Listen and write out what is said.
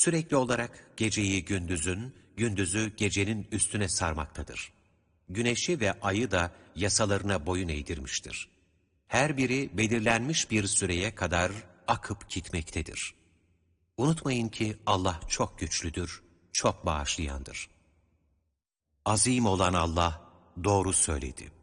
Sürekli olarak geceyi gündüzün, gündüzü gecenin üstüne sarmaktadır. Güneşi ve ayı da yasalarına boyun eğdirmiştir. Her biri belirlenmiş bir süreye kadar akıp gitmektedir. Unutmayın ki Allah çok güçlüdür, çok bağışlayandır. Azim olan Allah doğru söyledi.